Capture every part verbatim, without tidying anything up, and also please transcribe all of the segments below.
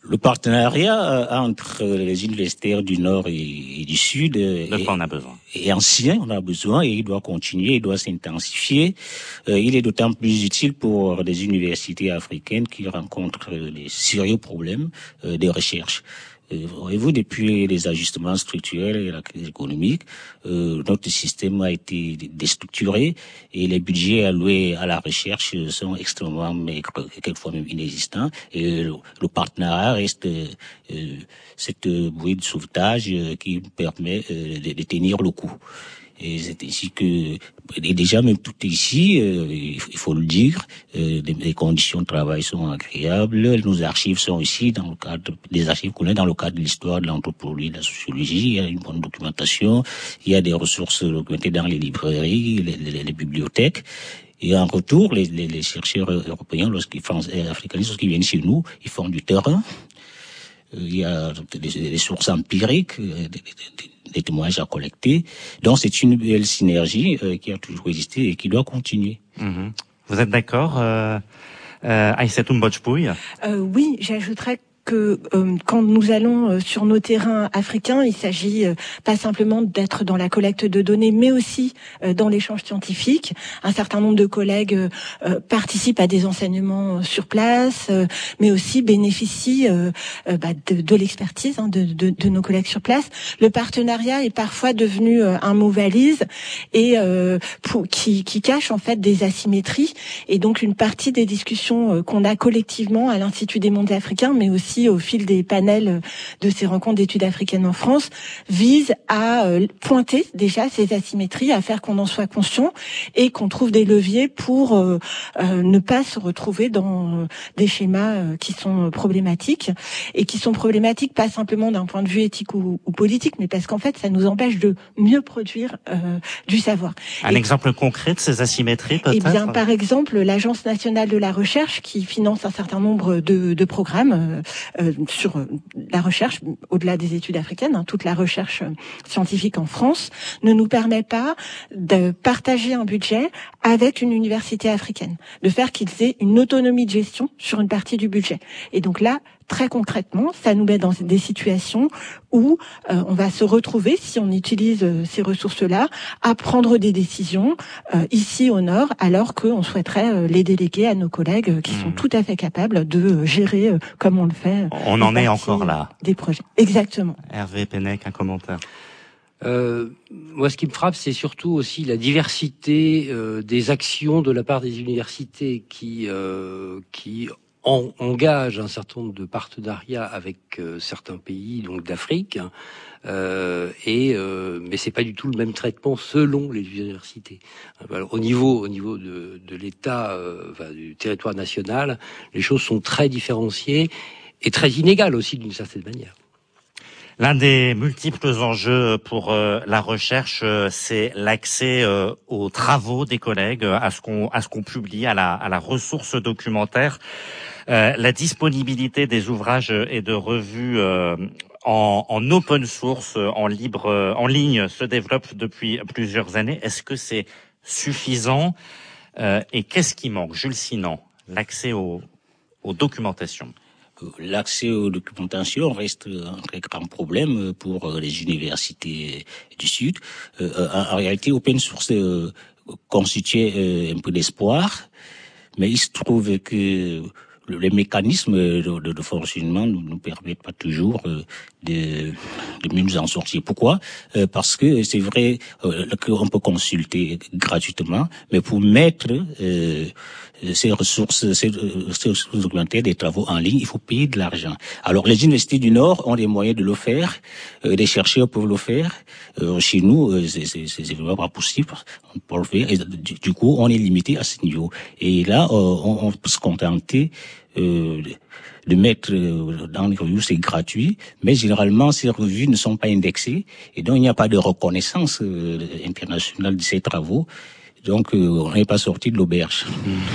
Le partenariat entre les universitaires du Nord et, et du Sud de quoi on a besoin. est ancien, on a besoin et il doit continuer, il doit s'intensifier. Euh, il est d'autant plus utile pour des universités africaines qui rencontrent des sérieux problèmes euh, de recherche. Euh, voyez-vous, depuis les ajustements structurels et la crise économique, euh, notre système a été déstructuré et les budgets alloués à la recherche sont extrêmement maigres, quelquefois même inexistants. Et le, le partenariat reste euh, cette bouée de sauvetage euh, qui permet euh, de, de tenir le coup. Et c'est ainsi que, et déjà même tout ici, euh, il faut le dire, euh, les, les conditions de travail sont agréables, nos archives sont ici dans le cadre des archives qu'on a dans le cadre de l'histoire, de l'anthropologie, de la sociologie, il y a une bonne documentation, il y a des ressources documentées dans les librairies, les, les, les bibliothèques. Et en retour, les, les, les chercheurs européens, lorsqu'ils font, africains, lorsqu'ils viennent chez nous, ils font du terrain. Il y a des, des sources empiriques, des, des, des témoignages à collecter. Donc c'est une belle synergie euh, qui a toujours existé et qui doit continuer. Mmh. Vous êtes d'accord, euh, euh, Aïssatou Mbodjbouy ? euh, Oui, j'ajouterais que euh, quand nous allons euh, sur nos terrains africains, il s'agit euh, pas simplement d'être dans la collecte de données, mais aussi euh, dans l'échange scientifique. Un certain nombre de collègues euh, euh, participent à des enseignements sur place, euh, mais aussi bénéficient euh, euh, bah, de, de l'expertise hein, de, de, de nos collègues sur place. Le partenariat est parfois devenu euh, un mot valise et euh, pour, qui, qui cache en fait des asymétries. Et donc une partie des discussions euh, qu'on a collectivement à l'Institut des mondes africains, mais aussi au fil des panels de ces rencontres d'études africaines en France, vise à euh, pointer déjà ces asymétries, à faire qu'on en soit conscient et qu'on trouve des leviers pour euh, euh, ne pas se retrouver dans euh, des schémas euh, qui sont problématiques et qui sont problématiques pas simplement d'un point de vue éthique ou, ou politique, mais parce qu'en fait, ça nous empêche de mieux produire euh, du savoir. Un et, exemple concret de ces asymétries, peut-être ? Eh bien, par exemple, l'Agence nationale de la recherche qui finance un certain nombre de, de programmes euh, Euh, sur la recherche, au-delà des études africaines, hein, toute la recherche scientifique en France, ne nous permet pas de partager un budget avec une université africaine, de faire qu'ils aient une autonomie de gestion sur une partie du budget. Et donc là, très concrètement, ça nous met dans des situations où euh, on va se retrouver, si on utilise euh, ces ressources-là, à prendre des décisions euh, ici au Nord, alors qu'on souhaiterait euh, les déléguer à nos collègues euh, qui mmh. sont tout à fait capables de euh, gérer, euh, comme on le fait, on en est encore là. Des projets. Exactement. Hervé Pennec, un commentaire. Euh, moi, ce qui me frappe, c'est surtout aussi la diversité euh, des actions de la part des universités qui euh, qui en, engagent un certain nombre de partenariats avec euh, certains pays, donc d'Afrique. Hein, euh, et euh, mais c'est pas du tout le même traitement selon les universités. Alors, au niveau au niveau de, de l'État, euh, enfin, du territoire national, les choses sont très différenciées et très inégales aussi d'une certaine manière. L'un des multiples enjeux pour euh, la recherche, euh, c'est l'accès euh, aux travaux des collègues, à ce qu'on à ce qu'on publie, à la à la ressource documentaire, euh, la disponibilité des ouvrages et de revues euh, en, en open source, en libre, en ligne, se développe depuis plusieurs années. Est-ce que c'est suffisant euh, et qu'est-ce qui manque, Jules Sinan, l'accès aux, aux documentations? L'accès aux documentations reste un très grand problème pour les universités du Sud. Euh, en, en réalité, open source euh, constituait euh, un peu d'espoir, mais il se trouve que les mécanismes de, de, de fonctionnement ne nous permettent pas toujours euh, de, de mieux nous en sortir. Pourquoi ? euh, Parce que c'est vrai euh, qu'on peut consulter gratuitement, mais pour mettre euh, ces ressources, ces, ces ressources documentaires, des travaux en ligne, il faut payer de l'argent. Alors les universités du Nord ont les moyens de le faire, euh, les chercheurs peuvent le faire. Euh, chez nous, euh, c'est, c'est, c'est vraiment pas possible, on peut le faire. Et du, du coup, on est limité à ce niveau. Et là, euh, on, on peut se contenter Euh, de mettre euh, dans les revues, c'est gratuit, mais généralement ces revues ne sont pas indexées et donc il n'y a pas de reconnaissance euh, internationale de ces travaux. Donc euh, on n'est pas sorti de l'auberge.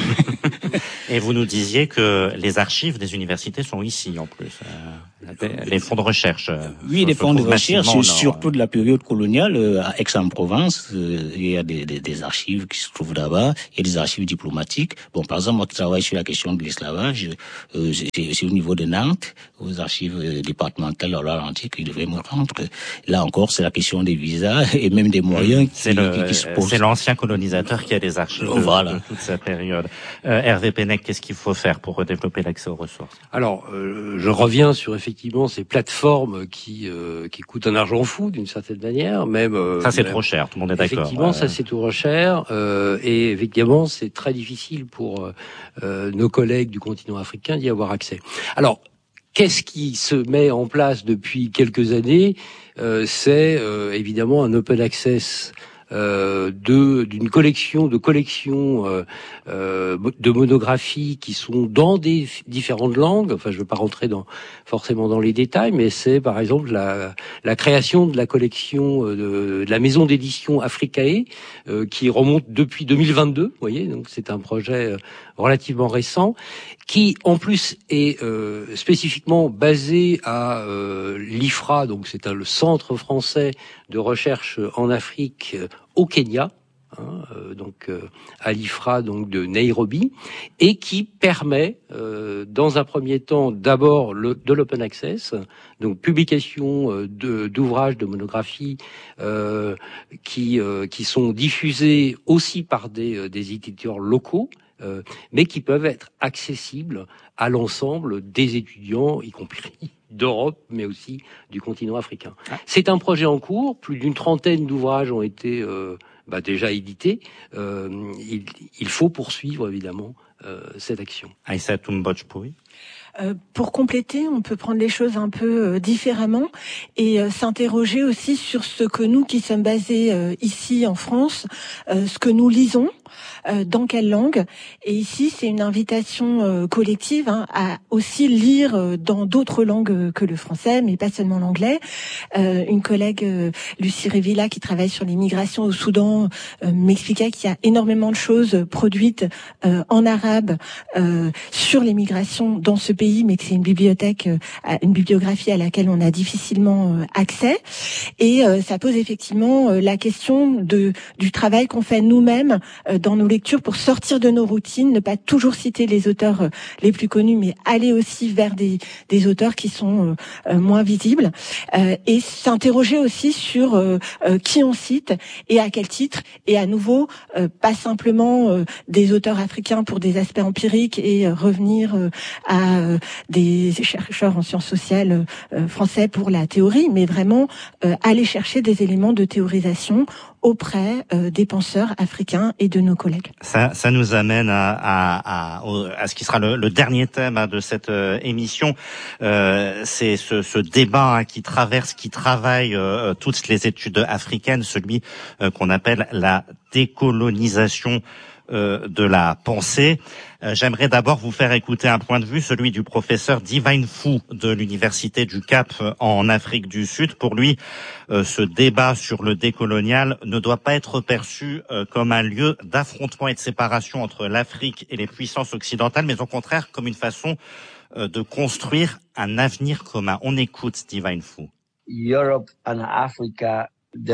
Et vous nous disiez que les archives des universités sont ici, en plus. Euh, les fonds de recherche. Oui, les fonds de recherche, surtout de la période coloniale, à Aix-en-Provence, euh, il y a des, des, des archives qui se trouvent là-bas. Il y a des archives diplomatiques. Bon, par exemple, moi qui travaille sur la question de l'esclavage, euh, c'est au niveau de Nantes, aux archives euh, départementales de l'Atlantique, ils devaient me rendre. Là encore, c'est la question des visas et même des moyens c'est qui, le, qui, qui se posent. C'est l'ancien colonisateur qui a des archives de, voilà. de toute sa période. Euh, Hervé Pennec, qu'est-ce qu'il faut faire pour développer l'accès aux ressources? Alors, euh, je reviens sur effectivement ces plateformes qui euh, qui coûtent un argent fou d'une certaine manière, même. Euh, ça c'est même, trop cher, tout le monde est d'accord. Effectivement, euh... ça c'est trop cher, euh, et effectivement c'est très difficile pour euh, nos collègues du continent africain d'y avoir accès. Alors, qu'est-ce qui se met en place depuis quelques années? euh, C'est euh, évidemment un open access. Euh, de d'une collection de collections euh, euh, de monographies qui sont dans des différentes langues. Enfin, je ne veux pas rentrer dans forcément dans les détails, mais c'est par exemple la la création de la collection de, de la maison d'édition Africae euh, qui remonte depuis deux mille vingt-deux. Vous voyez, donc c'est un projet relativement récent qui en plus est euh, spécifiquement basé à euh, l'I F R A, donc c'est un, le Centre français de recherche en Afrique euh, au Kenya, hein, euh, donc euh, à l'I F R A donc de Nairobi, et qui permet euh, dans un premier temps d'abord le, de l'open access, donc publication euh, de, d'ouvrages, de monographies euh, qui euh, qui sont diffusés aussi par des, euh, des éditeurs locaux. Euh, mais qui peuvent être accessibles à l'ensemble des étudiants, y compris d'Europe, mais aussi du continent africain. Ah. C'est un projet en cours, plus d'une trentaine d'ouvrages ont été euh, bah, déjà édités. Euh, il, il faut poursuivre, évidemment, euh, cette action. Aïssatou Mbodj-Pouy. Euh, pour compléter, on peut prendre les choses un peu euh, différemment et euh, s'interroger aussi sur ce que nous qui sommes basés euh, ici en France, euh, ce que nous lisons, euh, dans quelle langue. Et ici, c'est une invitation euh, collective hein, à aussi lire euh, dans d'autres langues que le français, mais pas seulement l'anglais. Euh, une collègue, euh, Lucie Revilla, qui travaille sur les migrations au Soudan, euh, m'expliquait qu'il y a énormément de choses produites euh, en arabe euh, sur les migrations dans ce pays, mais que c'est une bibliothèque, euh, une bibliographie à laquelle on a difficilement euh, accès. Et euh, ça pose effectivement euh, la question de du travail qu'on fait nous-mêmes euh, dans nos lectures pour sortir de nos routines, ne pas toujours citer les auteurs euh, les plus connus, mais aller aussi vers des, des auteurs qui sont euh, euh, moins visibles, euh, et s'interroger aussi sur euh, euh, qui on cite et à quel titre, et à nouveau, euh, pas simplement euh, des auteurs africains pour des aspects empiriques et euh, revenir euh, à euh, des chercheurs en sciences sociales euh, français pour la théorie, mais vraiment euh, aller chercher des éléments de théorisation auprès euh, des penseurs africains et de nos collègues. Ça, ça nous amène à, à, à, à ce qui sera le, le dernier thème hein, de cette euh, émission. Euh, c'est ce, ce débat hein, qui traverse, qui travaille euh, toutes les études africaines, celui euh, qu'on appelle la décolonisation Euh, de la pensée. Euh, j'aimerais d'abord vous faire écouter un point de vue, celui du professeur Divine Fou de l'Université du Cap en Afrique du Sud. Pour lui, euh, ce débat sur le décolonial ne doit pas être perçu euh, comme un lieu d'affrontement et de séparation entre l'Afrique et les puissances occidentales, mais au contraire comme une façon euh, de construire un avenir commun. On écoute Divine Fou. Europe and Africa.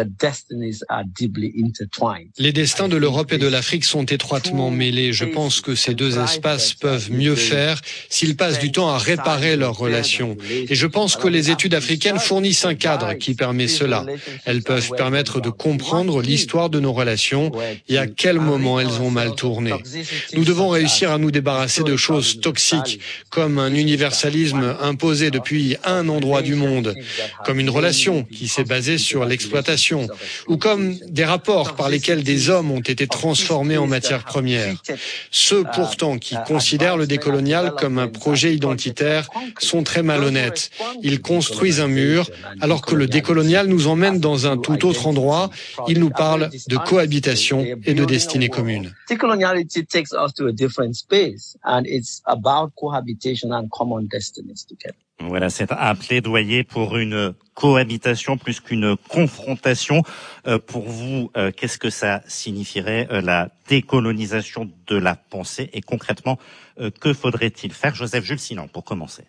Les destins de l'Europe et de l'Afrique sont étroitement mêlés. Je pense que ces deux espaces peuvent mieux faire s'ils passent du temps à réparer leurs relations. Et je pense que les études africaines fournissent un cadre qui permet cela. Elles peuvent permettre de comprendre l'histoire de nos relations et à quel moment elles ont mal tourné. Nous devons réussir à nous débarrasser de choses toxiques, comme un universalisme imposé depuis un endroit du monde, comme une relation qui s'est basée sur l'exploitation, ou comme des rapports par lesquels des hommes ont été transformés en matières premières. Ceux pourtant qui considèrent le décolonial comme un projet identitaire sont très malhonnêtes. Ils construisent un mur alors que le décolonial nous emmène dans un tout autre endroit. Il nous parle de cohabitation et de destinée commune. Decoloniality takes us to a different space and it's about cohabitation and common destinies together. Voilà, c'est un plaidoyer pour une cohabitation plus qu'une confrontation. Euh, pour vous, euh, qu'est-ce que ça signifierait euh, la décolonisation de la pensée et concrètement, euh, que faudrait-il faire? Joseph Jules Sinan, pour commencer.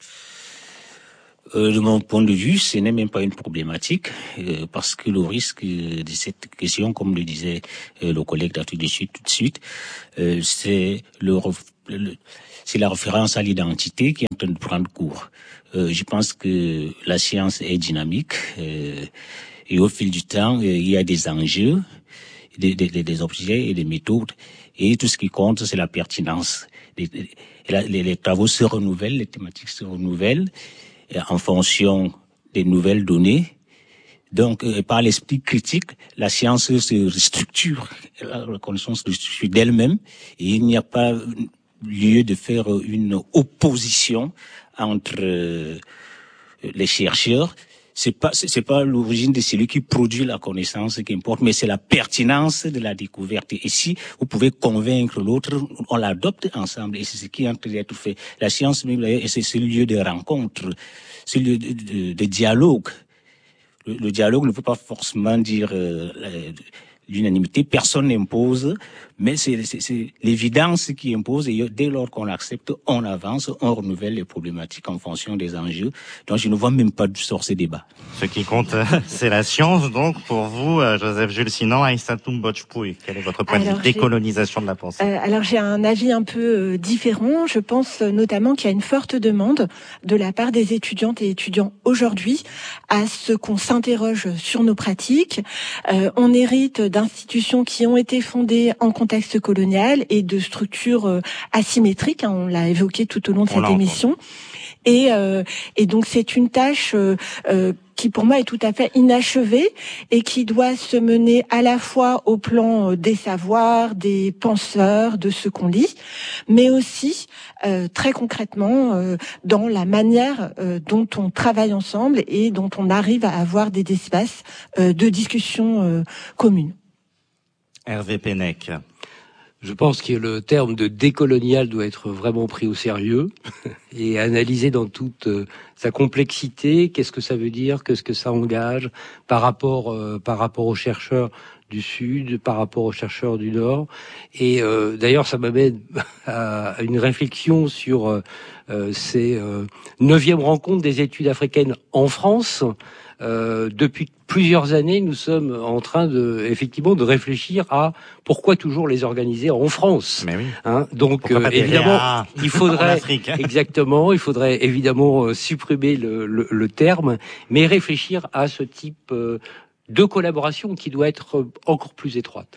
Euh, de mon point de vue, ce n'est même pas une problématique euh, parce que le risque de cette question, comme le disait euh, le collègue d'Afrique du Sud tout de suite, euh, c'est le, le c'est la référence à l'identité qui est en train de prendre cours. Euh, je pense que la science est dynamique euh, et au fil du temps, euh, il y a des enjeux, des, des, des objets et des méthodes et tout ce qui compte, c'est la pertinence. Les, les, les travaux se renouvellent, les thématiques se renouvellent en fonction des nouvelles données. Donc, euh, par l'esprit critique, la science se structure, la connaissance se structure d'elle-même, et il n'y a pas lieu de faire une opposition entre euh, les chercheurs. C'est pas, c'est pas l'origine de celui qui produit la connaissance qui importe, mais c'est la pertinence de la découverte. Et si vous pouvez convaincre l'autre, on l'adopte ensemble, et c'est ce qui est en train d'être fait. La science, c'est ce lieu de rencontre, ce lieu de, de, de dialogue. Le, le dialogue ne peut pas forcément dire euh, l'unanimité, personne n'impose, mais c'est, c'est, c'est l'évidence qui impose, et dès lors qu'on l'accepte, on avance, on renouvelle les problématiques en fonction des enjeux. Donc je ne vois même pas d'où sort ce débat. Ce qui compte, c'est la science. Donc pour vous, Joseph Jules Sinan, Aïssatou Mbotchpouy, quel est votre point de vue décolonisation de la pensée? euh, Alors j'ai un avis un peu euh, différent. Je pense notamment qu'il y a une forte demande de la part des étudiantes et étudiants aujourd'hui à ce qu'on s'interroge sur nos pratiques. Euh, on hérite d'institutions qui ont été fondées en contexte colonial et de structures euh, asymétriques, hein, on l'a évoqué tout au long de on cette émission. Et, euh, et donc c'est une tâche euh, euh, qui pour moi est tout à fait inachevée et qui doit se mener à la fois au plan des savoirs, des penseurs, de ce qu'on lit, mais aussi euh, très concrètement euh, dans la manière euh, dont on travaille ensemble et dont on arrive à avoir des espaces euh, de discussion euh, communes. Hervé Pennec. Je pense que le terme de décolonial doit être vraiment pris au sérieux et analysé dans toute euh, sa complexité. Qu'est-ce que ça veut dire? Qu'est-ce que ça engage par rapport euh, par rapport aux chercheurs du Sud, par rapport aux chercheurs du Nord? Et euh, d'ailleurs, ça m'amène à une réflexion sur euh, ces euh, neuvième rencontres des études africaines en France. Euh, depuis plusieurs années, nous sommes en train de, effectivement, de réfléchir à pourquoi toujours les organiser en France. Mais oui. Hein, donc, euh, évidemment, il faudrait, exactement, il faudrait évidemment euh, supprimer le, le, le terme, mais réfléchir à ce type euh, de collaboration qui doit être encore plus étroite.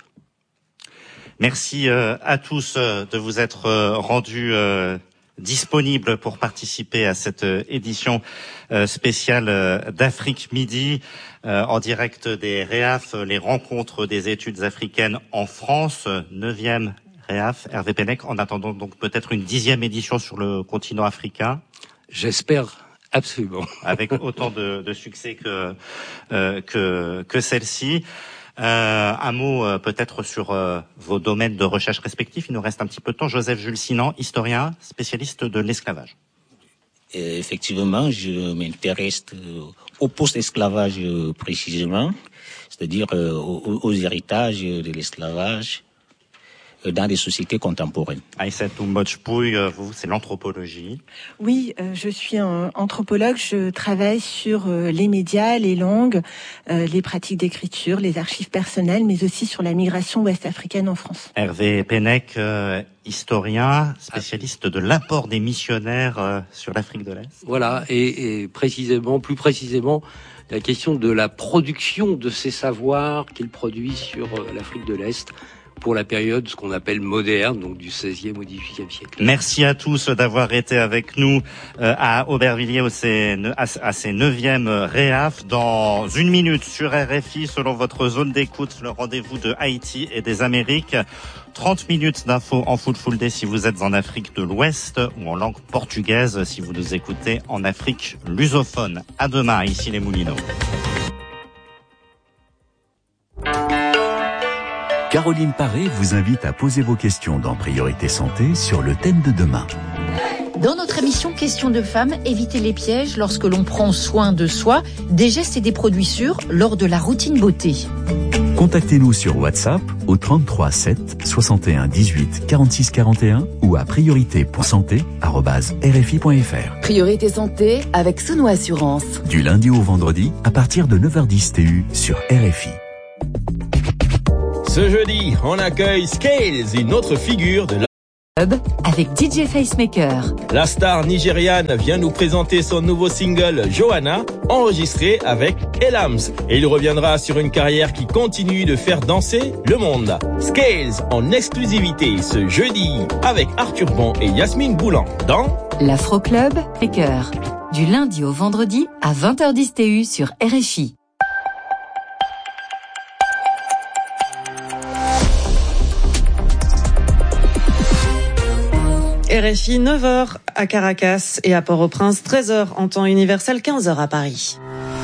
Merci euh, à tous euh, de vous être euh, rendus euh, disponible pour participer à cette édition spéciale d'Afrique Midi, en direct des REAF, les rencontres des études africaines en France, neuvième REAF, Hervé Pennec, en attendant donc peut-être une dixième édition sur le continent africain. J'espère absolument. Avec autant de, de succès que, euh, que, que celle-ci. Euh, un mot euh, peut-être sur euh, vos domaines de recherche respectifs. Il nous reste un petit peu de temps. Joseph Jules Sinan, historien, spécialiste de l'esclavage. Euh, effectivement, je m'intéresse euh, au post-esclavage euh, précisément, c'est-à-dire euh, aux, aux héritages de l'esclavage euh, dans les sociétés contemporaines. Aïssatou Mbotchpouy, vous, c'est l'anthropologie. Oui, euh, je suis un anthropologue. Je travaille sur euh, les médias, les langues, euh, les pratiques d'écriture, les archives personnelles, mais aussi sur la migration ouest-africaine en France. Hervé Pennec, euh, historien, spécialiste de l'apport des missionnaires euh, sur l'Afrique de l'Est. Voilà, et, et précisément, plus précisément, la question de la production de ces savoirs qu'ils produisent sur euh, l'Afrique de l'Est, pour la période, ce qu'on appelle moderne, donc du seizième au dix-huitième siècle. Merci à tous d'avoir été avec nous euh, à Aubervilliers à ces, à ces neuvième REAF. Dans une minute sur R F I, selon votre zone d'écoute, le rendez-vous de Haïti et des Amériques. trente minutes d'infos en full full day si vous êtes en Afrique de l'Ouest ou en langue portugaise si vous nous écoutez en Afrique lusophone. À demain, ici les Moulineaux. Caroline Paré vous invite à poser vos questions dans Priorité Santé sur le thème de demain. Dans notre émission Questions de femmes, évitez les pièges lorsque l'on prend soin de soi, des gestes et des produits sûrs lors de la routine beauté. Contactez-nous sur WhatsApp au trente-trois sept soixante et un dix-huit quarante-six quarante et un ou à priorité point santé arobase r f i point f r. Priorité santé avec Sono Assurance. Du lundi au vendredi à partir de neuf heures dix T U sur R F I. Ce jeudi, on accueille Scales, une autre figure de la avec D J Facemaker. La star nigériane vient nous présenter son nouveau single Johanna, enregistré avec Elams. Et il reviendra sur une carrière qui continue de faire danser le monde. Scales en exclusivité ce jeudi avec Arthur Bon et Yasmine Boulan dans l'Afro Club Maker. Du lundi au vendredi à vingt heures dix T U sur R F I. R F I, neuf heures à Caracas et à Port-au-Prince, treize heures en temps universel, quinze heures à Paris.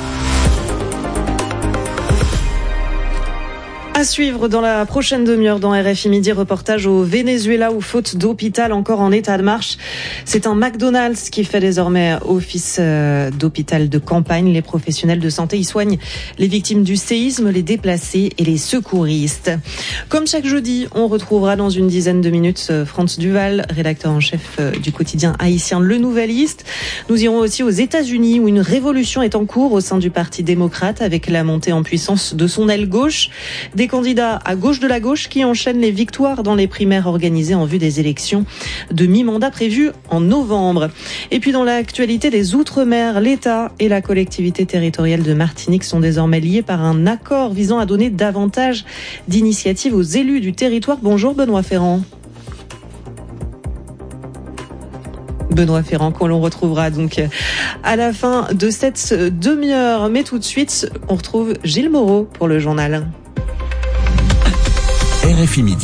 À suivre dans la prochaine demi-heure dans R F I Midi, reportage au Venezuela où faute d'hôpital encore en état de marche. C'est un McDonald's qui fait désormais office d'hôpital de campagne. Les professionnels de santé y soignent les victimes du séisme, les déplacés et les secouristes. Comme chaque jeudi, on retrouvera dans une dizaine de minutes Franz Duval, rédacteur en chef du quotidien haïtien Le Nouvelliste. Nous irons aussi aux États-Unis où une révolution est en cours au sein du Parti démocrate avec la montée en puissance de son aile gauche. Des candidats à gauche de la gauche qui enchaînent les victoires dans les primaires organisées en vue des élections de mi-mandat prévues en novembre. Et puis dans l'actualité des Outre-mer, l'État et la collectivité territoriale de Martinique sont désormais liés par un accord visant à donner davantage d'initiatives aux élus du territoire. Bonjour Benoît Ferrand. Benoît Ferrand, qu'on l'on retrouvera donc à la fin de cette demi-heure. Mais tout de suite, on retrouve Gilles Moreau pour le journal. R F I Midi.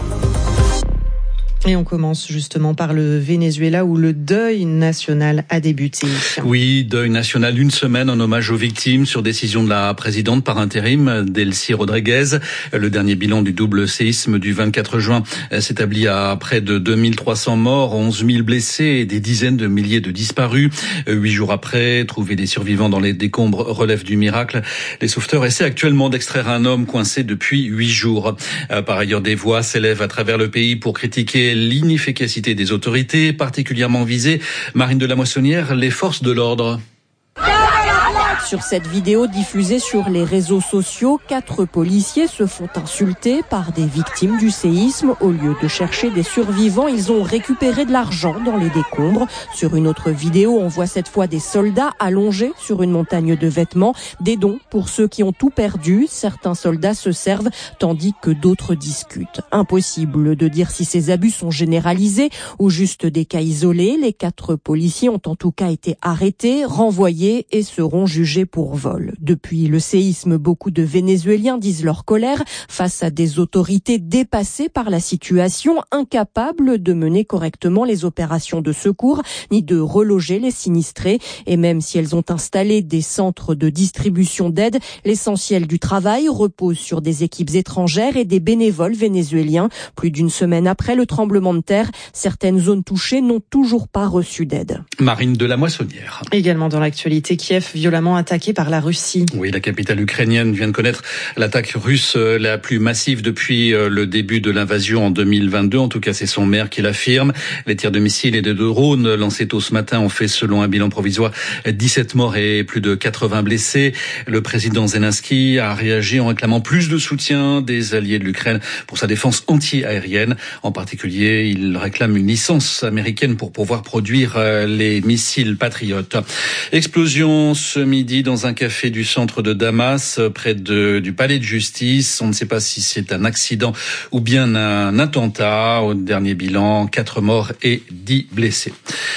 Et on commence justement par le Venezuela où le deuil national a débuté. Oui, deuil national, une semaine en hommage aux victimes sur décision de la présidente par intérim, Delcy Rodriguez. Le dernier bilan du double séisme du vingt-quatre juin s'établit à près de deux mille trois cents morts, onze mille blessés et des dizaines de milliers de disparus. Huit jours après, trouver des survivants dans les décombres relève du miracle. Les sauveteurs essaient actuellement d'extraire un homme coincé depuis huit jours. Par ailleurs, des voix s'élèvent à travers le pays pour critiquer l'inefficacité des autorités, particulièrement visées, Marine de la Moissonnière, les forces de l'ordre. Sur cette vidéo diffusée sur les réseaux sociaux, quatre policiers se font insulter par des victimes du séisme. Au lieu de chercher des survivants, ils ont récupéré de l'argent dans les décombres. Sur une autre vidéo, on voit cette fois des soldats allongés sur une montagne de vêtements. Des dons pour ceux qui ont tout perdu. Certains soldats se servent tandis que d'autres discutent. Impossible de dire si ces abus sont généralisés ou juste des cas isolés. Les quatre policiers ont en tout cas été arrêtés, renvoyés et seront jugés pour vol. Depuis le séisme, beaucoup de Vénézuéliens disent leur colère face à des autorités dépassées par la situation, incapables de mener correctement les opérations de secours, ni de reloger les sinistrés. Et même si elles ont installé des centres de distribution d'aide, l'essentiel du travail repose sur des équipes étrangères et des bénévoles vénézuéliens. Plus d'une semaine après le tremblement de terre, certaines zones touchées n'ont toujours pas reçu d'aide. Marine de la Moissonnière. Également dans l'actualité, Kiev violemment attaqué par la Russie. Oui, la capitale ukrainienne vient de connaître l'attaque russe la plus massive depuis le début de l'invasion en deux mille vingt-deux. En tout cas, c'est son maire qui l'affirme. Les tirs de missiles et de drones lancés tôt ce matin ont fait, selon un bilan provisoire, dix-sept morts et plus de quatre-vingts blessés. Le président Zelensky a réagi en réclamant plus de soutien des alliés de l'Ukraine pour sa défense anti-aérienne. En particulier, il réclame une licence américaine pour pouvoir produire les missiles patriotes. Explosion ce midi dans un café du centre de Damas, près de, du palais de justice. On ne sait pas si c'est un accident ou bien un attentat. Au dernier bilan, quatre morts et dix blessés.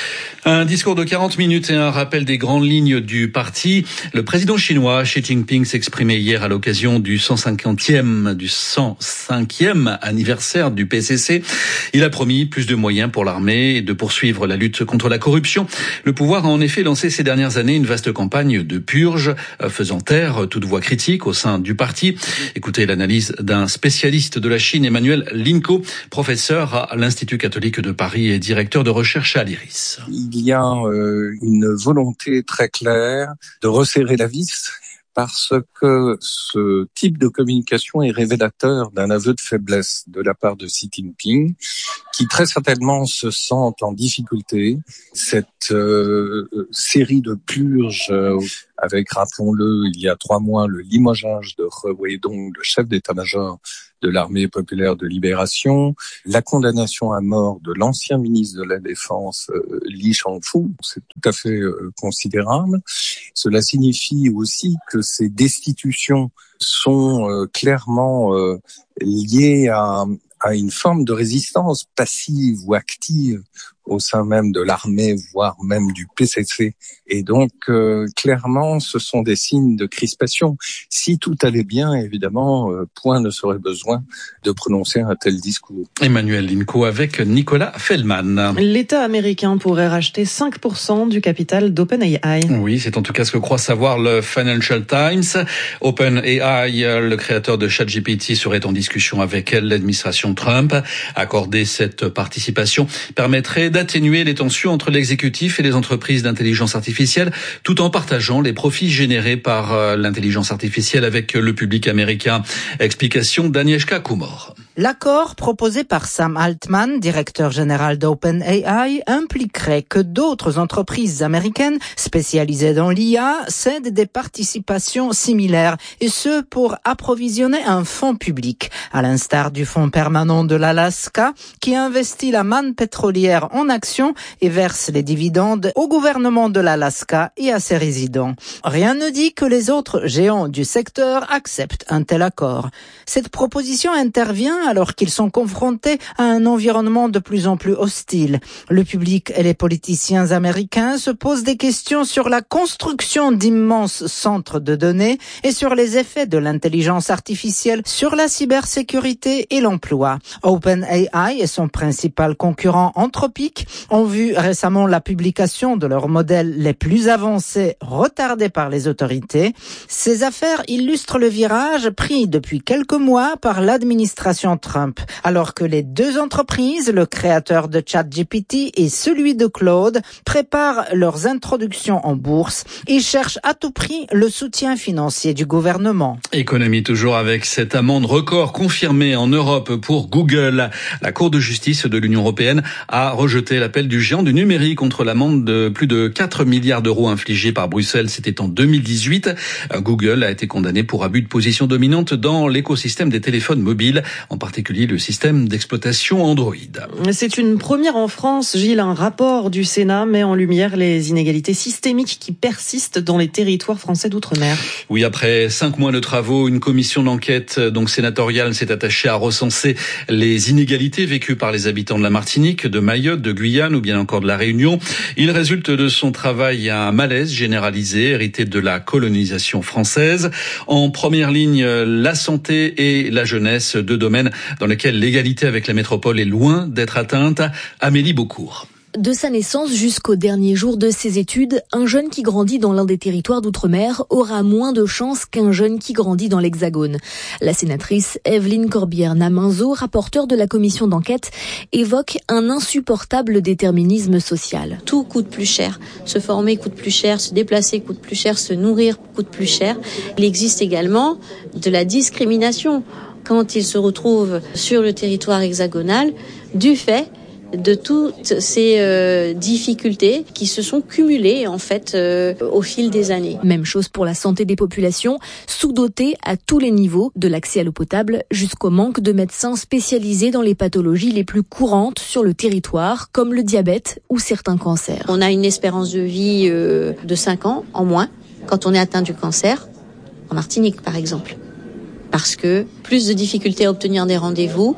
Un discours de quarante minutes et un rappel des grandes lignes du parti. Le président chinois Xi Jinping s'exprimait hier à l'occasion du cent cinquantième, du cent cinquième anniversaire du P C C. Il a promis plus de moyens pour l'armée et de poursuivre la lutte contre la corruption. Le pouvoir a en effet lancé ces dernières années une vaste campagne de purge, faisant taire toute voix critique au sein du parti. Écoutez l'analyse d'un spécialiste de la Chine, Emmanuel Linko, professeur à l'Institut catholique de Paris et directeur de recherche à l'I R I S. Il y a euh, une volonté très claire de resserrer la vis parce que ce type de communication est révélateur d'un aveu de faiblesse de la part de Xi Jinping, qui très certainement se sent en difficulté. Cette euh, série de purges euh, avec, rappelons-le, il y a trois mois, le limogeage de He Weidong, le chef d'état-major de l'armée populaire de libération, la condamnation à mort de l'ancien ministre de la Défense, euh, Li Shangfu, c'est tout à fait euh, considérable. Cela signifie aussi que ces destitutions sont euh, clairement euh, liées à, à une forme de résistance passive ou active au sein même de l'armée, voire même du P C C. Et donc, euh, clairement, ce sont des signes de crispation. Si tout allait bien, évidemment, euh, point ne serait besoin de prononcer un tel discours. Emmanuel Linko avec Nicolas Feldman. L'État américain pourrait racheter cinq pour cent du capital d'OpenAI. Oui, c'est en tout cas ce que croit savoir le Financial Times. OpenAI, le créateur de ChatGPT, serait en discussion avec l'administration Trump. Accorder cette participation permettrait d'atténuer les tensions entre l'exécutif et les entreprises d'intelligence artificielle, tout en partageant les profits générés par l'intelligence artificielle avec le public américain. Explication d'Agnieszka Kumor. L'accord proposé par Sam Altman, directeur général d'OpenAI, impliquerait que d'autres entreprises américaines spécialisées dans l'I A cèdent des participations similaires, et ce pour approvisionner un fonds public, à l'instar du fonds permanent de l'Alaska, qui investit la manne pétrolière en actions et verse les dividendes au gouvernement de l'Alaska et à ses résidents. Rien ne dit que les autres géants du secteur acceptent un tel accord. Cette proposition intervient alors qu'ils sont confrontés à un environnement de plus en plus hostile. Le public et les politiciens américains se posent des questions sur la construction d'immenses centres de données et sur les effets de l'intelligence artificielle sur la cybersécurité et l'emploi. OpenAI et son principal concurrent Anthropic ont vu récemment la publication de leurs modèles les plus avancés retardés par les autorités. Ces affaires illustrent le virage pris depuis quelques mois par l'administration Trump, alors que les deux entreprises, le créateur de ChatGPT et celui de Claude, préparent leurs introductions en bourse et cherchent à tout prix le soutien financier du gouvernement. Économie toujours avec cette amende record confirmée en Europe pour Google. La Cour de justice de l'Union européenne a rejeté l'appel du géant du numérique contre l'amende de plus de quatre milliards d'euros infligée par Bruxelles. C'était en deux mille dix-huit. Google a été condamné pour abus de position dominante dans l'écosystème des téléphones mobiles, en particulier le système d'exploitation Android. C'est une première en France, Gilles. Un rapport du Sénat met en lumière les inégalités systémiques qui persistent dans les territoires français d'outre-mer. Oui, après cinq mois de travaux, une commission d'enquête donc sénatoriale s'est attachée à recenser les inégalités vécues par les habitants de la Martinique, de Mayotte, de Guyane ou bien encore de la Réunion. Il résulte de son travail un malaise généralisé hérité de la colonisation française. En première ligne, la santé et la jeunesse, deux domaines dans lesquels l'égalité avec la métropole est loin d'être atteinte. Amélie Beaucourt. De sa naissance jusqu'au dernier jour de ses études, un jeune qui grandit dans l'un des territoires d'outre-mer aura moins de chances qu'un jeune qui grandit dans l'Hexagone. La sénatrice Evelyne Corbière-Naminzo, rapporteure de la commission d'enquête, évoque un insupportable déterminisme social. Tout coûte plus cher. Se former coûte plus cher, se déplacer coûte plus cher, se nourrir coûte plus cher. Il existe également de la discrimination quand ils se retrouvent sur le territoire hexagonal du fait de toutes ces euh, difficultés qui se sont cumulées en fait euh, au fil des années. Même chose pour la santé des populations, sous-dotées à tous les niveaux, de l'accès à l'eau potable jusqu'au manque de médecins spécialisés dans les pathologies les plus courantes sur le territoire, comme le diabète ou certains cancers. On a une espérance de vie euh, de cinq ans en moins quand on est atteint du cancer, en Martinique par exemple. Parce que plus de difficultés à obtenir des rendez-vous,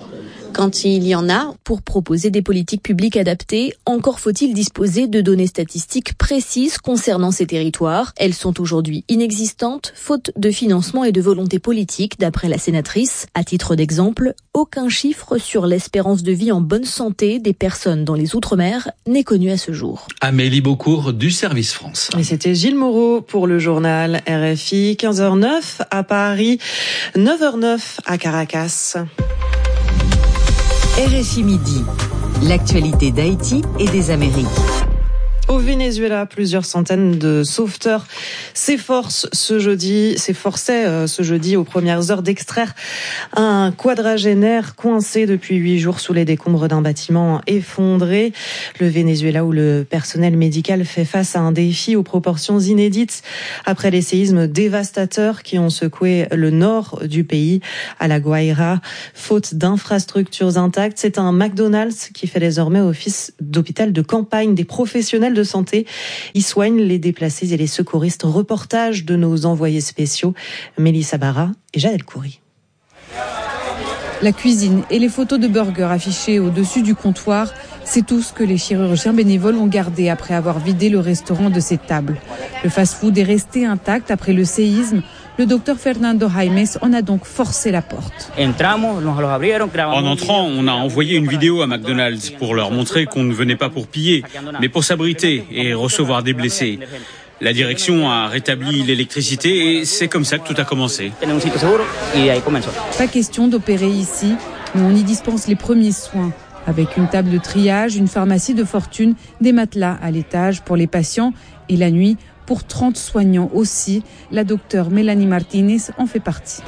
quand il y en a. Pour proposer des politiques publiques adaptées, encore faut-il disposer de données statistiques précises concernant ces territoires. Elles sont aujourd'hui inexistantes, faute de financement et de volonté politique, d'après la sénatrice. À titre d'exemple, aucun chiffre sur l'espérance de vie en bonne santé des personnes dans les Outre-mer n'est connu à ce jour. Amélie Beaucourt du Service France. Et c'était Gilles Moreau pour le journal R F I, quinze heures neuf à Paris, neuf heures neuf à Caracas. R F I Midi, l'actualité d'Haïti et des Amériques. Au Venezuela, plusieurs centaines de sauveteurs s'efforcent ce jeudi, s'efforçaient ce jeudi aux premières heures d'extraire un quadragénaire coincé depuis huit jours sous les décombres d'un bâtiment effondré. Le Venezuela où le personnel médical fait face à un défi aux proportions inédites après les séismes dévastateurs qui ont secoué le nord du pays, à La Guaira. Faute d'infrastructures intactes, c'est un McDonald's qui fait désormais office d'hôpital de campagne. Des professionnels de santé y soignent les déplacés et les secouristes. Reportage de nos envoyés spéciaux Mélissa Barra et Jade El-Khoury. La cuisine et les photos de burgers affichées au-dessus du comptoir, c'est tout ce que les chirurgiens bénévoles ont gardé après avoir vidé le restaurant de ses tables. Le fast-food est resté intact après le séisme. Le docteur Fernando Jaimes en a donc forcé la porte. En entrant, on a envoyé une vidéo à McDonald's pour leur montrer qu'on ne venait pas pour piller, mais pour s'abriter et recevoir des blessés. La direction a rétabli l'électricité et c'est comme ça que tout a commencé. Pas question d'opérer ici, mais on y dispense les premiers soins. Avec une table de triage, une pharmacie de fortune, des matelas à l'étage pour les patients et la nuit, pour trente soignants aussi. La docteure Mélanie Martinez en fait partie.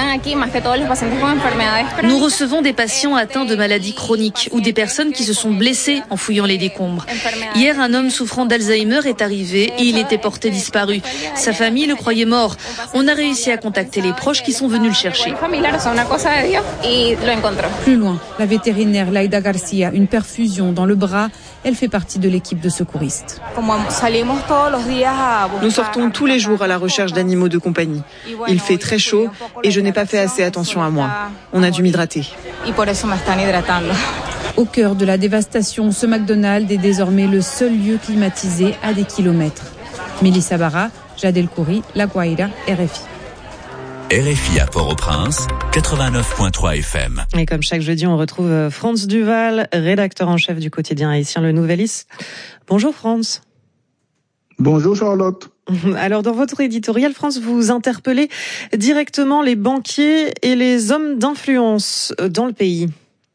Nous recevons des patients atteints de maladies chroniques ou des personnes qui se sont blessées en fouillant les décombres. Hier, un homme souffrant d'Alzheimer est arrivé et il était porté disparu. Sa famille le croyait mort. On a réussi à contacter les proches qui sont venus le chercher. Plus loin, la vétérinaire Laida Garcia, une perfusion dans le bras. Elle fait partie de l'équipe de secouristes. Nous sortons tous les jours à la recherche d'animaux de compagnie. Il fait très chaud et je n'ai pas fait assez attention à moi. On a dû m'hydrater. Au cœur de la dévastation, ce McDonald's est désormais le seul lieu climatisé à des kilomètres. Mélissa Barra, Jade El-Khoury, La Guaira, R F I. R F I à Port-au-Prince, quatre-vingt-neuf virgule trois F M. Et comme chaque jeudi, on retrouve Franz Duval, rédacteur en chef du quotidien haïtien Le Nouvelliste. Bonjour Franz. Bonjour Charlotte. Alors dans votre éditorial, France, vous interpellez directement les banquiers et les hommes d'influence dans le pays.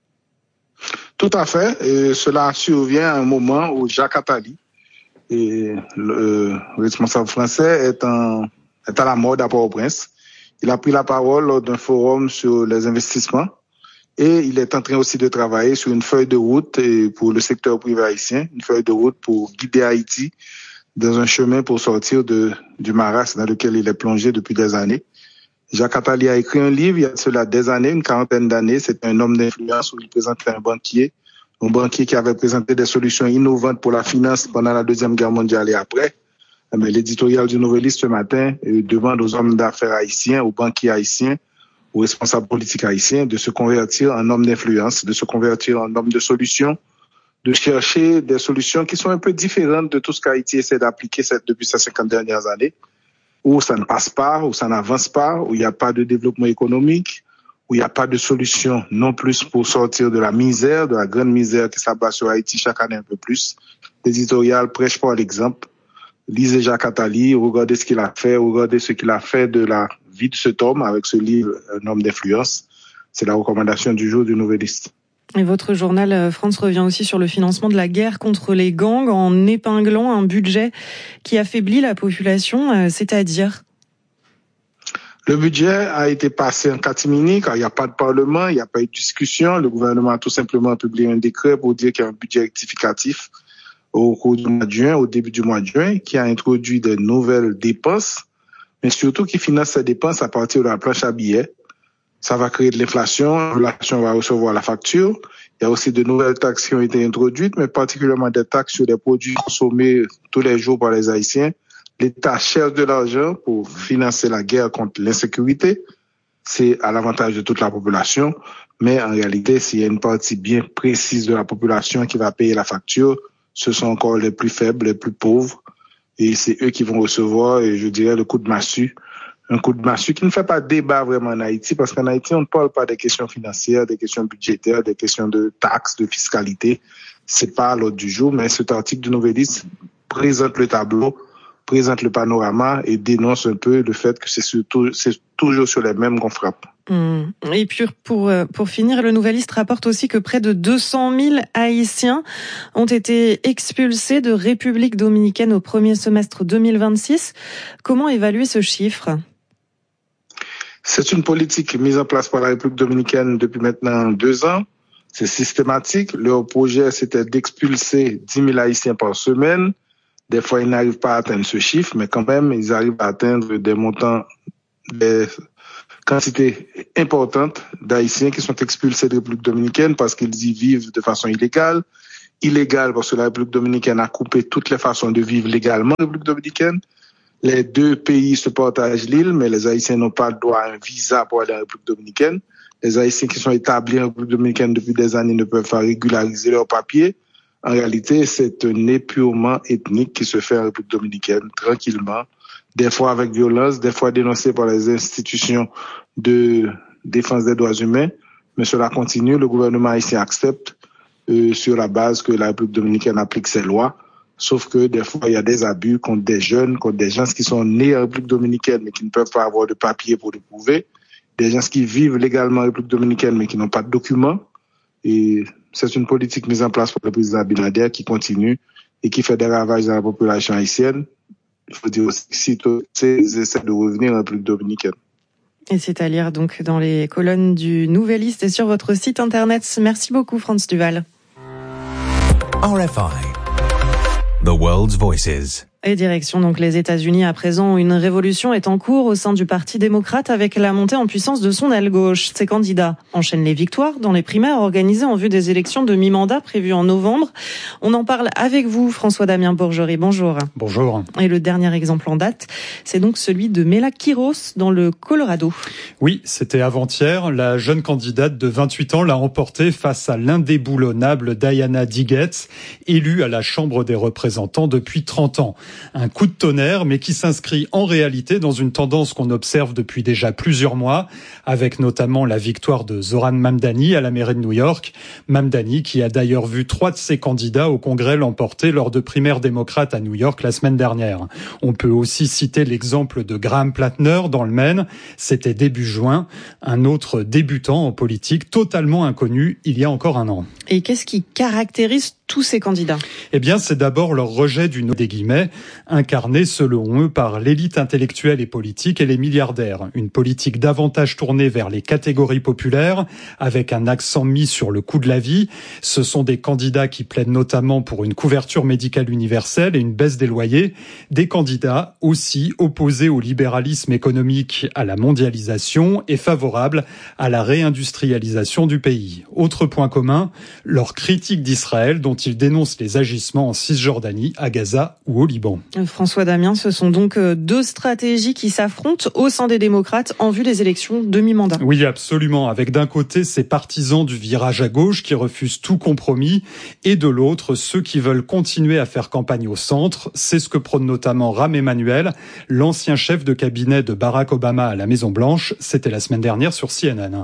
Tout à fait. Et cela survient à un moment où Jacques Attali, et le responsable français, est, en, est à la mode à Port-au-Prince. Il a pris la parole lors d'un forum sur les investissements et il est en train aussi de travailler sur une feuille de route pour le secteur privé haïtien, une feuille de route pour guider Haïti dans un chemin pour sortir de, du marasme dans lequel il est plongé depuis des années. Jacques Attali a écrit un livre il y a cela des années, une quarantaine d'années. C'est un homme d'influence où il présentait un banquier, un banquier qui avait présenté des solutions innovantes pour la finance pendant la Deuxième Guerre mondiale et après. Mais l'éditorial du Nouvelliste ce matin demande aux hommes d'affaires haïtiens, aux banquiers haïtiens, aux responsables politiques haïtiens de se convertir en hommes d'influence, de se convertir en hommes de solutions, de chercher des solutions qui sont un peu différentes de tout ce qu'Haïti essaie d'appliquer depuis ces cinquante dernières années, où ça ne passe pas, où ça n'avance pas, où il n'y a pas de développement économique, où il n'y a pas de solution non plus pour sortir de la misère, de la grande misère qui s'abat sur Haïti chaque année un peu plus. L'éditorial prêche par l'exemple. Lisez Jacques Attali, regardez ce qu'il a fait, regardez ce qu'il a fait de la vie de cet homme avec ce livre, Un homme d'influence. C'est la recommandation du jour du Nouvelliste. Et votre journal, France, revient aussi sur le financement de la guerre contre les gangs en épinglant un budget qui affaiblit la population, c'est-à-dire? Le budget a été passé en catimini car il n'y a pas de parlement, il n'y a pas eu de discussion. Le gouvernement a tout simplement publié un décret pour dire qu'il y a un budget rectificatif au cours du mois de juin, au début du mois de juin, qui a introduit de nouvelles dépenses, mais surtout qui finance ces dépenses à partir de la planche à billets. Ça va créer de l'inflation, l'inflation va recevoir la facture. Il y a aussi de nouvelles taxes qui ont été introduites, mais particulièrement des taxes sur les produits consommés tous les jours par les Haïtiens. L'État cherche de l'argent pour financer la guerre contre l'insécurité. C'est à l'avantage de toute la population. Mais en réalité, s'il y a une partie bien précise de la population qui va payer la facture, ce sont encore les plus faibles, les plus pauvres. Et c'est eux qui vont recevoir, et je dirais, le coup de massue. Un coup de massue qui ne fait pas débat vraiment en Haïti, parce qu'en Haïti, on ne parle pas des questions financières, des questions budgétaires, des questions de taxes, de fiscalité. C'est pas à l'ordre du jour, mais cet article du Nouvelliste présente le tableau, présente le panorama et dénonce un peu le fait que c'est, surtout, c'est toujours sur les mêmes qu'on frappe. Mmh. Et puis pour pour finir, le Nouvelliste rapporte aussi que près de deux cent mille Haïtiens ont été expulsés de République dominicaine au premier semestre deux mille vingt-six. Comment évaluer ce chiffre ? C'est une politique mise en place par la République dominicaine depuis maintenant deux ans. C'est systématique. Leur projet, c'était d'expulser dix mille Haïtiens par semaine. Des fois, ils n'arrivent pas à atteindre ce chiffre, mais quand même, ils arrivent à atteindre des montants, des quantités importantes d'Haïtiens qui sont expulsés de République dominicaine parce qu'ils y vivent de façon illégale. Illégale parce que la République dominicaine a coupé toutes les façons de vivre légalement en République dominicaine. Les deux pays se partagent l'île, mais les Haïtiens n'ont pas le droit à un visa pour aller en République dominicaine. Les Haïtiens qui sont établis en République dominicaine depuis des années ne peuvent pas régulariser leurs papiers. En réalité, c'est un épurement ethnique qui se fait en République dominicaine, tranquillement, des fois avec violence, des fois dénoncé par les institutions de défense des droits humains, mais cela continue. Le gouvernement haïtien accepte euh, sur la base que la République dominicaine applique ses lois, sauf que des fois, il y a des abus contre des jeunes, contre des gens qui sont nés en République dominicaine, mais qui ne peuvent pas avoir de papier pour le prouver, des gens qui vivent légalement en République dominicaine, mais qui n'ont pas de documents. Et c'est une politique mise en place par le président Abinader qui continue et qui fait des ravages dans la population haïtienne. Il faut dire aussi qu'ils essaient de revenir en République dominicaine. Et c'est à lire donc dans les colonnes du Nouvelliste et sur votre site internet. Merci beaucoup, Franz Duval. R F I, The World's Voices. Et direction donc les États-Unis à présent où une révolution est en cours au sein du Parti démocrate avec la montée en puissance de son aile gauche. Ses candidats enchaînent les victoires dans les primaires organisées en vue des élections de mi-mandat prévues en novembre. On en parle avec vous, François-Damien Bourgerie. Bonjour. Bonjour. Et le dernier exemple en date, c'est donc celui de Mela Quiros dans le Colorado. Oui, c'était avant-hier. La jeune candidate de vingt-huit ans l'a emporté face à l'indéboulonnable Diana Diggetz, élue à la Chambre des représentants depuis trente ans. Un coup de tonnerre, mais qui s'inscrit en réalité dans une tendance qu'on observe depuis déjà plusieurs mois, avec notamment la victoire de Zoran Mamdani à la mairie de New York. Mamdani qui a d'ailleurs vu trois de ses candidats au Congrès l'emporter lors de primaires démocrates à New York la semaine dernière. On peut aussi citer l'exemple de Graham Plattner dans le Maine. C'était début juin, un autre débutant en politique totalement inconnu il y a encore un an. Et qu'est-ce qui caractérise tous ces candidats? Eh bien, c'est d'abord leur rejet du no des guillemets, incarné selon eux par l'élite intellectuelle et politique et les milliardaires. Une politique davantage tournée vers les catégories populaires, avec un accent mis sur le coût de la vie. Ce sont des candidats qui plaident notamment pour une couverture médicale universelle et une baisse des loyers. Des candidats aussi opposés au libéralisme économique, à la mondialisation et favorables à la réindustrialisation du pays. Autre point commun, leur critique d'Israël, dont ils dénoncent les agissements en Cisjordanie, à Gaza ou au Liban. François Damien, ce sont donc deux stratégies qui s'affrontent au sein des démocrates en vue des élections de mi-mandat. Oui, absolument. Avec d'un côté ces partisans du virage à gauche qui refusent tout compromis et de l'autre ceux qui veulent continuer à faire campagne au centre. C'est ce que prône notamment Rahm Emanuel, l'ancien chef de cabinet de Barack Obama à la Maison-Blanche. C'était la semaine dernière sur C N N.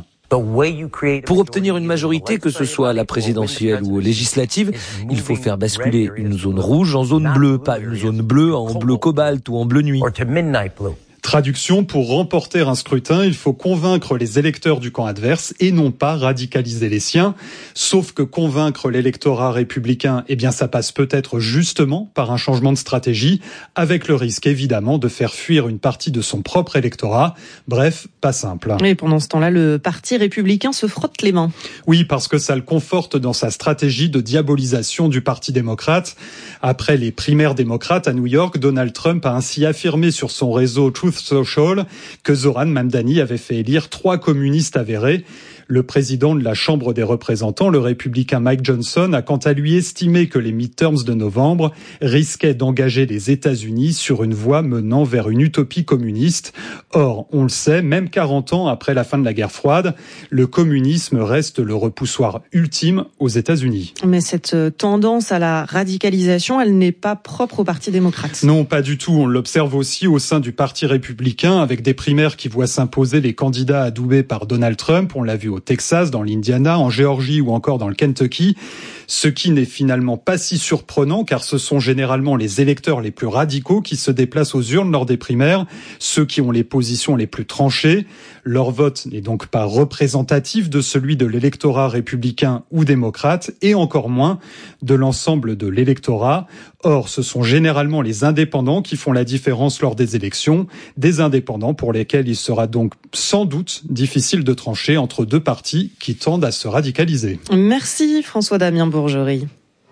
Pour obtenir une majorité, que ce soit à la présidentielle ou aux législatives, il faut faire basculer une zone rouge en zone bleue, pas une zone bleue en bleu cobalt ou en bleu nuit. Traduction, pour remporter un scrutin, il faut convaincre les électeurs du camp adverse et non pas radicaliser les siens. Sauf que convaincre l'électorat républicain, eh bien, ça passe peut-être justement par un changement de stratégie, avec le risque évidemment de faire fuir une partie de son propre électorat. Bref, pas simple. Et pendant ce temps-là, le parti républicain se frotte les mains. Oui, parce que ça le conforte dans sa stratégie de diabolisation du parti démocrate. Après les primaires démocrates à New York, Donald Trump a ainsi affirmé sur son réseau Truth Social que Zoran Mamdani avait fait élire trois communistes avérés. Le président de la Chambre des représentants, le républicain Mike Johnson, a quant à lui estimé que les midterms de novembre risquaient d'engager les États-Unis sur une voie menant vers une utopie communiste. Or, on le sait, même quarante ans après la fin de la guerre froide, le communisme reste le repoussoir ultime aux États-Unis. Mais cette tendance à la radicalisation, elle n'est pas propre au Parti démocrate. Non, pas du tout. On l'observe aussi au sein du Parti républicain, avec des primaires qui voient s'imposer les candidats adoubés par Donald Trump. On l'a vu au Texas, dans l'Indiana, en Géorgie ou encore dans le Kentucky. Ce qui n'est finalement pas si surprenant, car ce sont généralement les électeurs les plus radicaux qui se déplacent aux urnes lors des primaires, ceux qui ont les positions les plus tranchées. Leur vote n'est donc pas représentatif de celui de l'électorat républicain ou démocrate, et encore moins de l'ensemble de l'électorat. Or, ce sont généralement les indépendants qui font la différence lors des élections, des indépendants pour lesquels il sera donc sans doute difficile de trancher entre deux partis qui tendent à se radicaliser. Merci François-Damien Bourgerie.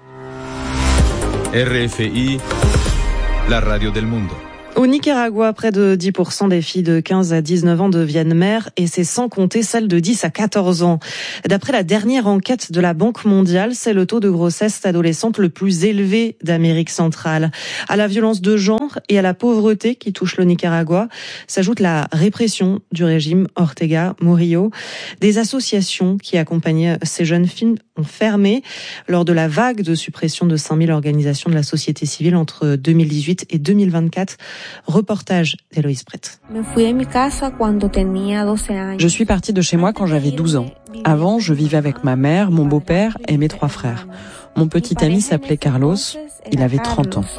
R F I, la radio del mundo. Au Nicaragua, près de dix pour cent des filles de quinze à dix-neuf ans deviennent mères, et c'est sans compter celles de dix à quatorze ans. D'après la dernière enquête de la Banque mondiale, c'est le taux de grossesse adolescente le plus élevé d'Amérique centrale. À la violence de genre et à la pauvreté qui touche le Nicaragua s'ajoute la répression du régime Ortega Murillo. Des associations qui accompagnaient ces jeunes filles ont fermé lors de la vague de suppression de cinq mille organisations de la société civile entre deux mille dix-huit et deux mille vingt-quatre. Reportage d'Héloïse Prête. Je suis partie de chez moi quand j'avais douze ans. Avant, je vivais avec ma mère, mon beau-père et mes trois frères. Mon petit ami s'appelait Carlos, il avait trente ans.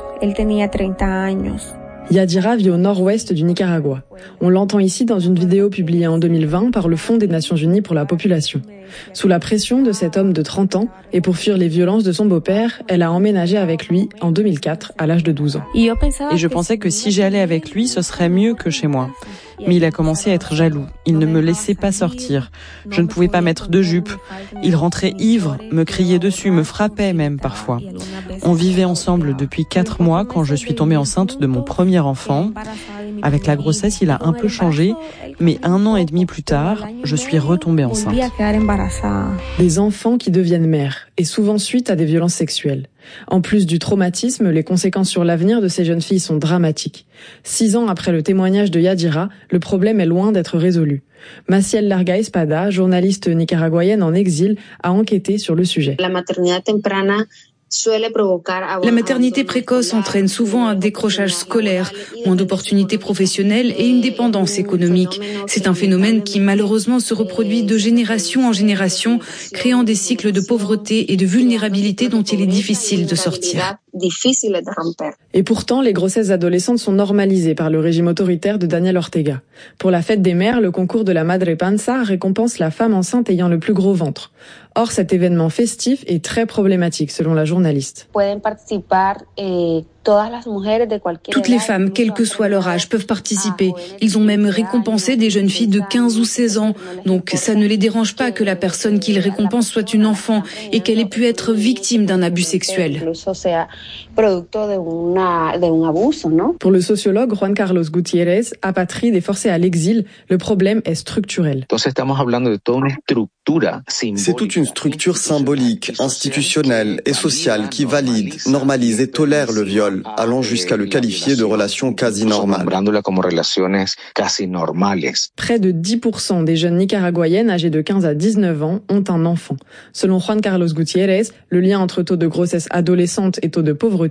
Yadira vit au nord-ouest du Nicaragua. On l'entend ici dans une vidéo publiée en deux mille vingt par le Fonds des Nations Unies pour la population. Sous la pression de cet homme de trente ans et pour fuir les violences de son beau-père, elle a emménagé avec lui en deux mille quatre à l'âge de douze ans. Et je pensais que si j'allais avec lui, ce serait mieux que chez moi. Mais il a commencé à être jaloux. Il ne me laissait pas sortir. Je ne pouvais pas mettre de jupe. Il rentrait ivre, me criait dessus, me frappait même parfois. On vivait ensemble depuis quatre mois quand je suis tombée enceinte de mon premier enfant. Avec la grossesse, il a un peu changé, mais un an et demi plus tard, je suis retombée enceinte. Des enfants qui deviennent mères, et souvent suite à des violences sexuelles. En plus du traumatisme, les conséquences sur l'avenir de ces jeunes filles sont dramatiques. Six ans après le témoignage de Yadira, le problème est loin d'être résolu. Maciel Larga Espada, journaliste nicaraguayenne en exil, a enquêté sur le sujet. La maternité précoce entraîne souvent un décrochage scolaire, moins d'opportunités professionnelles et une dépendance économique. C'est un phénomène qui malheureusement se reproduit de génération en génération, créant des cycles de pauvreté et de vulnérabilité dont il est difficile de sortir. Et pourtant, les grossesses adolescentes sont normalisées par le régime autoritaire de Daniel Ortega. Pour la fête des mères, le concours de la Madre Panza récompense la femme enceinte ayant le plus gros ventre. Or, cet événement festif est très problématique, selon la journaliste. Toutes les femmes, quel que soit leur âge, peuvent participer. Ils ont même récompensé des jeunes filles de quinze ou seize ans. Donc, ça ne les dérange pas que la personne qu'ils récompensent soit une enfant et qu'elle ait pu être victime d'un abus sexuel. Pour le sociologue Juan Carlos Gutiérrez, apatride et forcé à l'exil, le problème est structurel. C'est toute une structure symbolique, institutionnelle et sociale qui valide, normalise et tolère le viol, allant jusqu'à le qualifier de relation quasi normale. Près de dix pour cent des jeunes nicaraguayennes âgées de quinze à dix-neuf ans ont un enfant. Selon Juan Carlos Gutiérrez, le lien entre taux de grossesse adolescente et taux de pauvreté